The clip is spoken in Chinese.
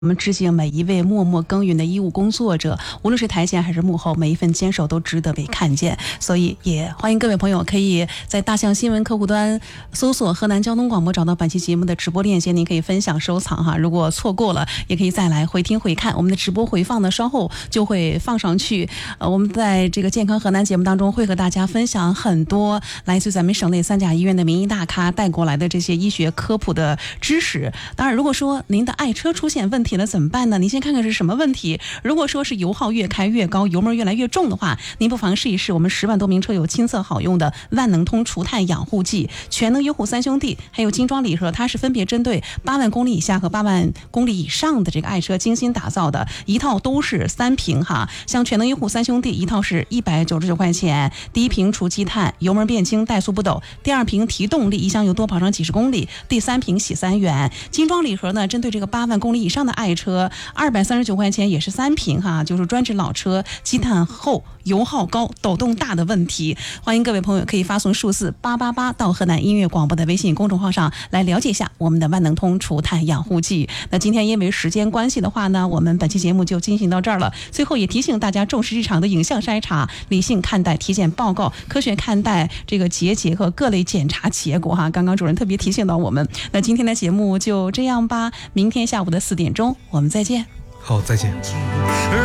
我们致敬每一位默默耕耘的医务工作者，无论是台前还是幕后，每一份坚守都值得被看见。所以也欢迎各位朋友可以在大象新闻客户端搜索河南交通广播，找到本期节目的直播链接，您可以分享收藏哈。如果错过了，也可以再来回听回看。我们的直播回放呢，稍后就会放上去。我们在这个健康河南节目当中会和大家分享很多来自咱们省内3甲医院的名医大咖带过来的这些医学科普的知识。当然，如果说您的爱车出现问题了怎么办呢？您先看看是什么问题。如果说是油耗越开越高，油门越来越重的话，您不妨试一试我们10万多名车友亲测好用的万能通除碳养护剂。全能优护3兄弟还有金装礼盒，它是分别针对8万公里以下和8万公里以上的这个爱车精心打造的，一套都是3瓶哈。像全能优护3兄弟一套是199块钱，第一瓶除积碳，油门变轻，怠速不抖；第二瓶提动力，一箱油多跑上几十公里；第3瓶洗3元。金装礼盒呢，针对这个8万公里以上的爱车，239块钱也是3瓶哈，就是专治老车积碳厚、油耗高、抖动大的问题。欢迎各位朋友可以发送数字888到河南音乐广播的微信公众号上来了解一下我们的万能通除碳养护剂。那今天因为时间关系的话呢，我们本期节目就进行到这儿了。最后也提醒大家重视日常的影像筛查，理性看待体检报告，科学看待这个结节和各类检查结果哈。刚刚主任特别提醒到我们。那今天的节目就这样吧，明天下午的4点钟我们再见。 好，再见。